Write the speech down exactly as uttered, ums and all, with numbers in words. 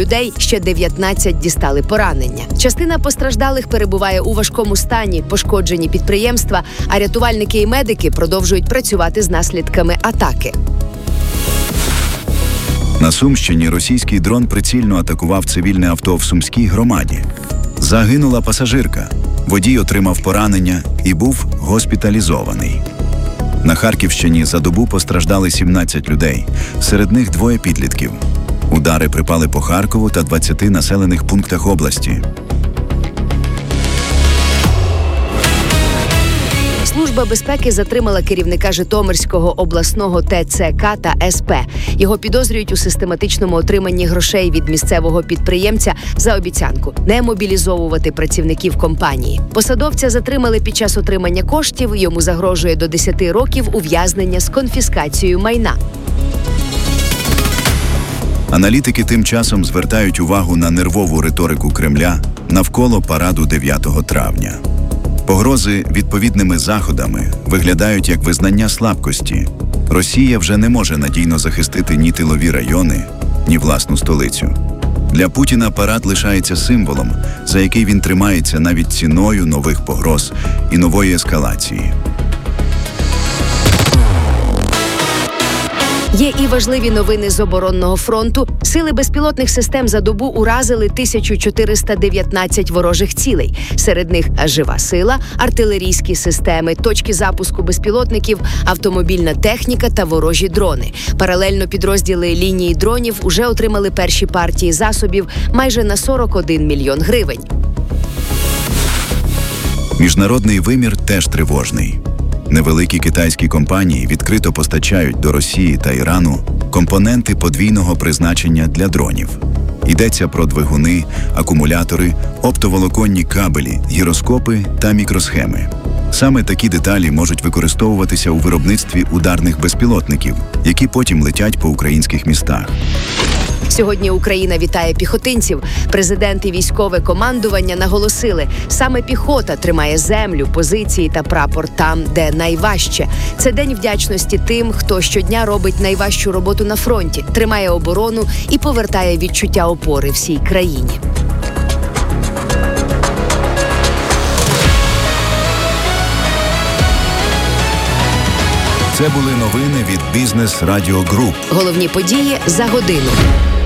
людей, ще дев'ятнадцять дістали поранення. Частина постраждалих перебуває у важкому стані, пошкоджені підприємства, а рятувальники і медики продовжують працювати з наслідками атаки. На Сумщині російський дрон прицільно атакував цивільне авто в Сумській громаді. Загинула пасажирка. Водій отримав поранення і був госпіталізований. На Харківщині за добу постраждали сімнадцять людей, серед них двоє підлітків. Удари припали по Харкову та двадцяти населених пунктах області. Служба безпеки затримала керівника Житомирського обласного Те Це Ка та Ес Пе. Його підозрюють у систематичному отриманні грошей від місцевого підприємця за обіцянку не мобілізовувати працівників компанії. Посадовця затримали під час отримання коштів, йому загрожує до десяти років ув'язнення з конфіскацією майна. Аналітики тим часом звертають увагу на нервову риторику Кремля навколо параду дев'ятого травня. Погрози відповідними заходами виглядають як визнання слабкості. Росія вже не може надійно захистити ні тилові райони, ні власну столицю. Для Путіна парад лишається символом, за який він тримається навіть ціною нових погроз і нової ескалації. Є і важливі новини з оборонного фронту. Сили безпілотних систем за добу уразили тисячу чотириста дев'ятнадцять ворожих цілей. Серед них жива сила, артилерійські системи, точки запуску безпілотників, автомобільна техніка та ворожі дрони. Паралельно підрозділи лінії дронів уже отримали перші партії засобів майже на сорок один мільйон гривень. Міжнародний вимір теж тривожний. Невеликі китайські компанії відкрито постачають до Росії та Ірану компоненти подвійного призначення для дронів. Йдеться про двигуни, акумулятори, оптоволоконні кабелі, гіроскопи та мікросхеми. Саме такі деталі можуть використовуватися у виробництві ударних безпілотників, які потім летять по українських містах. Сьогодні Україна вітає піхотинців. Президент і військове командування наголосили, саме піхота тримає землю, позиції та прапор там, де найважче. Це день вдячності тим, хто щодня робить найважчу роботу на фронті, тримає оборону і повертає відчуття опори всій країні. Це були новини від Бізнес Радіо Груп. Головні події за годину.